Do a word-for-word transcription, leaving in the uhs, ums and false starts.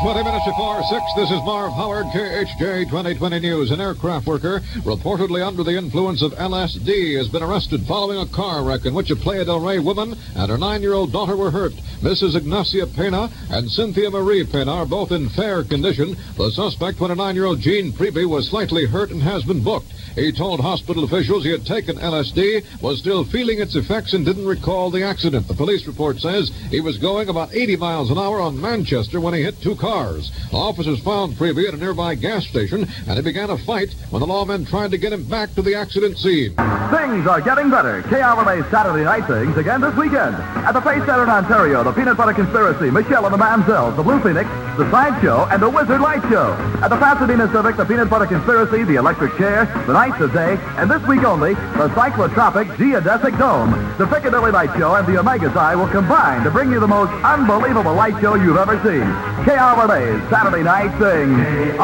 twenty minutes before six, this is Marv Howard, K H J twenty twenty News. An aircraft worker, reportedly under the influence of L S D, has been arrested following a car wreck in which a Playa del Rey woman and her nine-year-old daughter were hurt. Missus Ignacia Pena and Cynthia Marie Pena are both in fair condition. The suspect, twenty-nine-year-old Gene Preby, was slightly hurt and has been booked. He told hospital officials he had taken L S D, was still feeling its effects, and didn't recall the accident. The police report says he was going about eighty miles an hour on Manchester when he hit two cars. Officers found Preby at a nearby gas station, and he began a fight when the lawmen tried to get him back to the accident scene. Things are getting better. K R L A's Saturday Night Things again this weekend. At the Face Center in Ontario, the Peanut Butter Conspiracy, Michelle and the Manzells, the Blue Phoenix, the Sideshow, and the Wizard Light Show. At the Pasadena Civic, the Peanut Butter Conspiracy, the Electric Chair, the Night Day, and this week only, the Cyclotropic Geodesic Dome. The Piccadilly Light Show and the Omega's Eye will combine to bring you the most unbelievable light show you've ever seen. K R L A's Saturday Night Thing.